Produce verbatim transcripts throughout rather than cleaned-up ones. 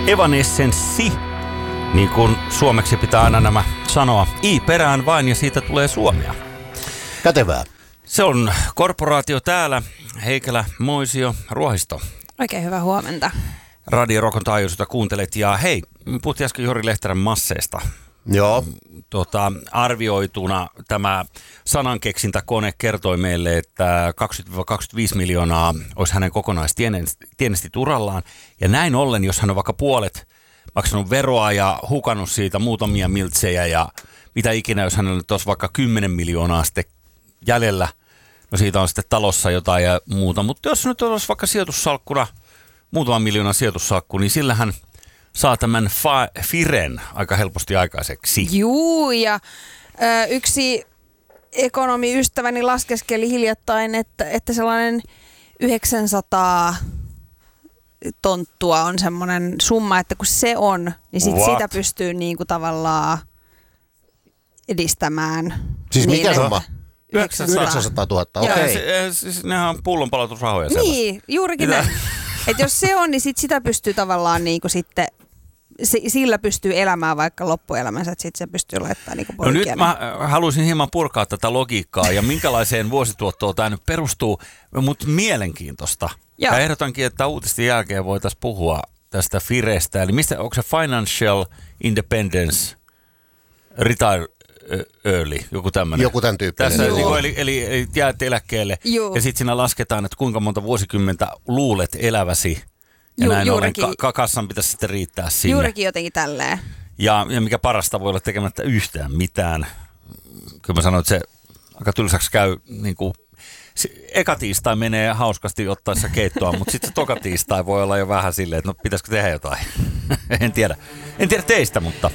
Evanescenssi, niin kuin suomeksi pitää aina nämä sanoa. I perään vain ja siitä tulee suomea. Kätevää. Se on korporaatio täällä, Heikelä, Moisio, Ruohisto. Oikein hyvää huomenta. Radio Rokon taajuusilta kuuntelet ja hei, puhuttiin äsken Jori Lehterän masseista. Joo. Tota, arvioituna tämä sanankeksintäkone kertoi meille, että kaksikymmentä kaksikymmentäviisi miljoonaa olisi hänen kokonaistienesti urallaan. Ja näin ollen, jos hän on vaikka puolet maksanut veroa ja hukannut siitä muutamia miltsejä ja mitä ikinä, jos hänellä nyt olisi vaikka kymmenen miljoonaa sitten jäljellä, no siitä on sitten talossa jotain ja muuta. Mutta jos nyt olisi vaikka sijoitussalkkuna muutama miljoona sijoitussalkku, niin sillähän saa tämän fa- Firen aika helposti aikaiseksi. Juu, ja ö, yksi ekonomiystäväni laskeskeli hiljattain, että, että sellainen yhdeksänsataa tonttua on semmoinen summa, että kun se on, niin sit sitä pystyy niinku tavallaan edistämään. Siis niin, mikä summa? yhdeksänsataa tuhatta, okei. Okay. Se, siis nehän on pullonpalautusrahoja sellaista. Niin, juurikin näin. Että jos se on, niin sit sitä pystyy tavallaan niinku sitten, se, sillä pystyy elämään vaikka loppuelämänsä, että sitten se pystyy laittamaan niinku poikia. No nyt mä haluaisin hieman purkaa tätä logiikkaa ja minkälaiseen vuosituottoon tämä nyt perustuu, mutta mielenkiintoista. Joo. Ja ehdotankin, että uutisten jälkeen voitaisiin puhua tästä Firestä. Eli mistä, onko se Financial Independence Retire Early, joku tämmöinen? Joku tämän tyyppinen. Tässä, niin, eli, eli, eli jäät eläkkeelle Joo. ja sitten siinä lasketaan, että kuinka monta vuosikymmentä luulet eläväsi. Ja Ju, näin ollen ka- kassan pitäisi sitten riittää sinne. Juurikin jotenkin tälleen. Ja, ja mikä parasta, voi olla tekemättä yhtään mitään. Kyllä mä sanoin, että se aika tylsäksi käy, niin kuin, se, eka tiistai menee hauskasti ottaessa keittoa, mutta sitten se toka tiistai voi olla jo vähän silleen, että no pitäisikö tehdä jotain. en tiedä. En tiedä teistä, mutta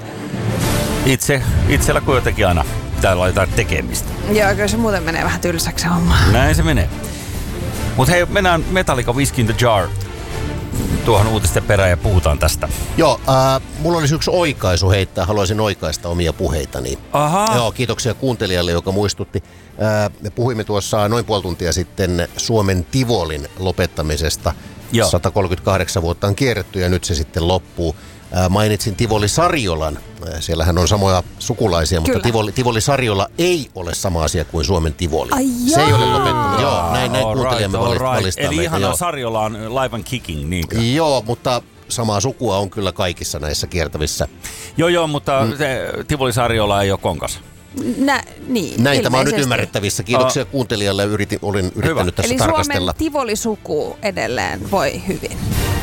itse, itsellä kuin jotenkin aina pitää olla jotain tekemistä. Joo, kyllä se muuten menee vähän tylsäksi homma. Näin se menee. Mutta hei, mennään Metallica Whiskey in the Jar tuohon uutisten perään ja puhutaan tästä. Joo, äh, mulla olisi yksi oikaisu heittää. Haluaisin oikaista omia puheitani. Aha. Joo, kiitoksia kuuntelijalle, joka muistutti. Äh, me puhuimme tuossa noin puoli tuntia sitten Suomen Tivolin lopettamisesta. Joo. sata kolmekymmentäkahdeksan vuotta on kierretty ja nyt se sitten loppuu. Äh, mainitsin Tivoli Sariolan. Äh, siellähän on samoja sukulaisia, Kyllä. mutta Tivoli, Tivoli Sariola ei ole sama asia kuin Suomen Tivoli. Ai se ei ole lopettunut. Joo, näin, näin kuuntelijamme right, right. valistaa Eli meitä. ihan Sariola on live and kicking, niinkö? Joo, mutta samaa sukua on kyllä kaikissa näissä kiertävissä. Joo, joo, mutta mm. se Tivoli Sariola ei ole konkas. Nä, niin, Näin tämä on nyt ymmärrettävissä. Kiitoksia uh, kuuntelijalle. Yritin, olin yrittänyt hyvä. tässä Eli tarkastella. Eli Suomen Tivoli-suku edelleen voi hyvin.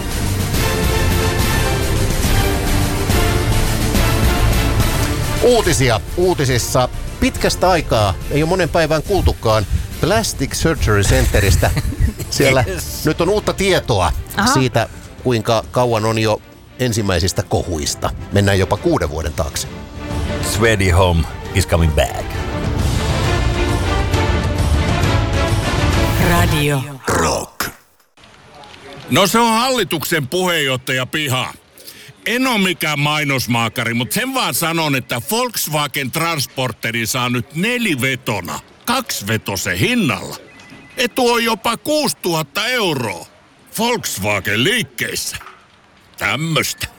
Uutisia. Uutisissa pitkästä aikaa, ei ole monen päivään kuultukaan, Plastic Surgery Centeristä. Siellä yes. nyt on uutta tietoa Aha. siitä, kuinka kauan on jo ensimmäisistä kohuista. Mennään jopa kuuden vuoden taakse. Swedish Home is coming back. Radio Rock. No se on hallituksen puheenjohtaja piha. En ole mikään mainosmaakari, mutta sen vaan sanon, että Volkswagen Transporteri saa nyt nelivetona, kaksivetosen hinnalla. Etu on jopa kuusituhatta euroa. Volkswagen liikkeissä. Tämmöstä.